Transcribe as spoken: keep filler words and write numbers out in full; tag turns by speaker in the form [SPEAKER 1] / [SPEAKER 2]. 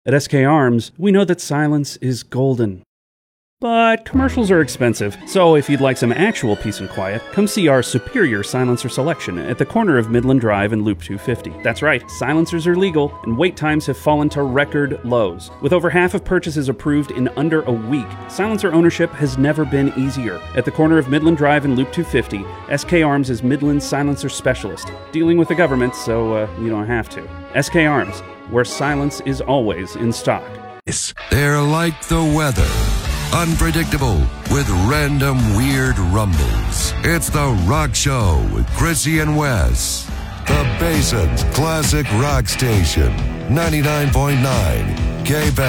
[SPEAKER 1] At S K Arms, we know that silence is golden. But commercials are expensive, so if you'd like some actual peace and quiet, come see our superior silencer selection at the corner of Midland Drive and Loop two fifty. That's right, silencers are legal, and wait times have fallen to record lows. With over half of purchases approved in under a week, silencer ownership has never been easier. At the corner of Midland Drive and Loop two fifty, S K Arms is Midland's silencer specialist, dealing with the government so uh, you don't have to. S K Arms, where silence is always in stock.
[SPEAKER 2] They're like the weather. Unpredictable, with random weird rumbles. It's The Rock Show with Chrissy and Wes. The Basin's classic rock station, ninety-nine point nine K B A S.